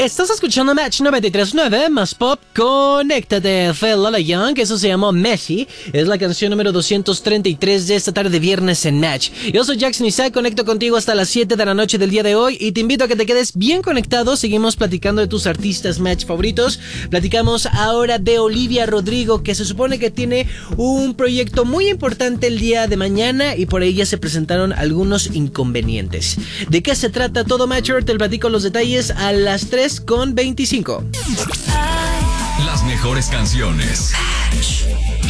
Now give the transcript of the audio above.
Estás escuchando Match 93.9 más pop. Conéctate, Phil Lola Young. Eso se llamó Messi. Es la canción número 233 de esta tarde de viernes en Match. Yo soy Jackson Isaac. Conecto contigo hasta las 7 de la noche del día de hoy. Y te invito a que te quedes bien conectado. Seguimos platicando de tus artistas Match favoritos. Platicamos ahora de Olivia Rodrigo, que se supone que tiene un proyecto muy importante el día de mañana. Y por ella se presentaron algunos inconvenientes. ¿De qué se trata todo, Matcher? Te platico los detalles a las 3:25. Las mejores canciones.